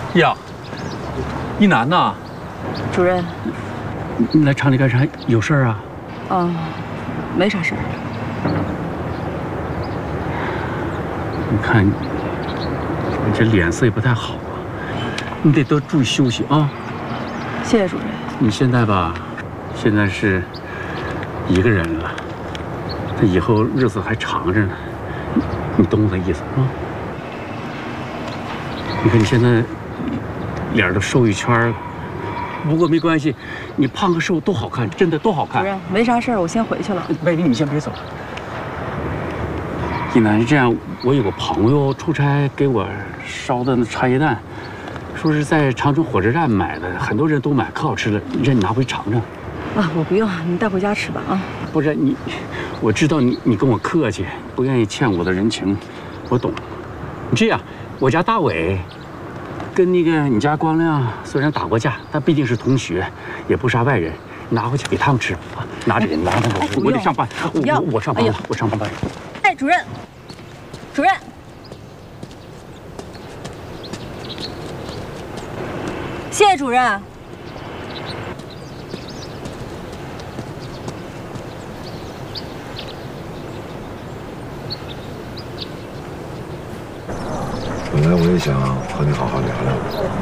呀，一楠呐， 主任， 你来厂里干啥？有事儿啊？ 没啥事儿。 你看，你这脸色也不太好啊，你得多注意休息啊。 谢谢主任。 你现在吧，现在是一个人了，他以后日子还长着呢，你懂我的意思啊？你看你现在脸都瘦一圈儿，不过没关系，你胖和瘦都好看，真的都好看。 主任，没啥事儿，我先回去了。 美丽，你先别走。一楠，这样，我有个朋友出差给我捎的那茶叶蛋，说是在长春火车站买的，很多人都买，可好吃了，让你拿回尝尝。 啊，我不用，你带回家吃吧啊。 不是你，我知道你跟我客气，不愿意欠我的人情，我懂。你这样，我家大伟跟那个你家光亮虽然打过架，但毕竟是同学，也不啥外人，拿回去给他们吃啊。拿着，我得上班，我上班了，我上班了。 哎，主任，主任，谢谢主任。 本来我也想和你好好聊聊。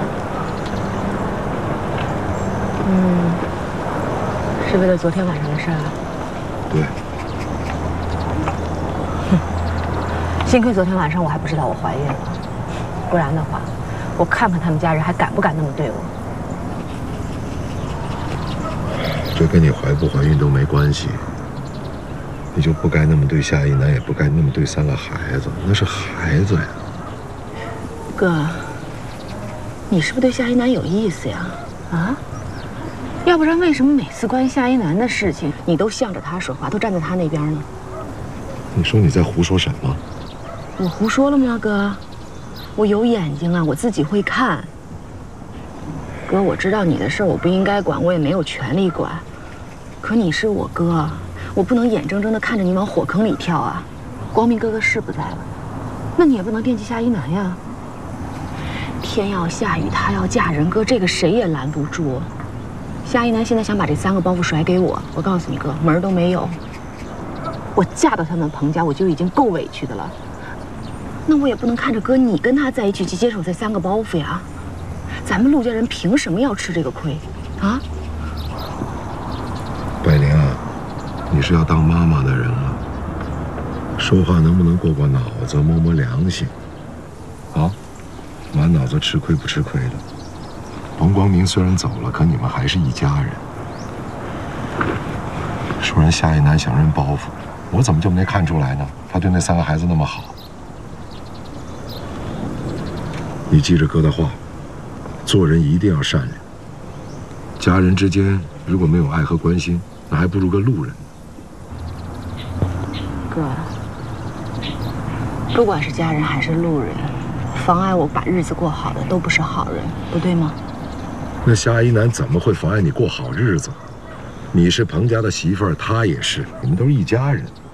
是为了昨天晚上的事儿啊？ 对。 幸亏昨天晚上我还不知道我怀孕了，不然的话，我看看他们家人还敢不敢那么对我。 这跟你怀不怀孕都没关系，你就不该那么对夏一楠，也不该那么对3个孩子，那是孩子呀。 哥，你是不是对夏一楠有意思呀？啊？要不然为什么每次关于夏一楠的事情，你都向着他说话，都站在他那边呢？ 你说你在胡说什么？ 我胡说了吗，哥？我有眼睛啊，我自己会看。哥，我知道你的事儿我不应该管，我也没有权利管。可你是我哥，我不能眼睁睁地看着你往火坑里跳啊！光明哥哥是不在了，那你也不能惦记夏一楠呀。天要下雨，她要嫁人，哥，这个谁也拦不住。夏一楠现在想把这3个包袱甩给我，我告诉你哥，门儿都没有。我嫁到他们彭家，我就已经够委屈的了。那我也不能看着哥你跟他在一起去接手这3个包袱呀！咱们陆家人凭什么要吃这个亏啊？ 百灵啊，你是要当妈妈的人了，说话能不能过脑子，摸摸良心？啊，满脑子吃亏不吃亏的。冯光明虽然走了，可你们还是一家人。说人夏一楠想认包袱，我怎么就没看出来呢？他对那3个孩子那么好。你记着哥的话，做人一定要善良。家人之间如果没有爱和关心，那还不如个路人。 哥，不管是家人还是路人，妨碍我把日子过好的都不是好人，不对吗？ 那夏一楠怎么会妨碍你过好日子？你是彭家的媳妇儿，他也是，你们都是一家人。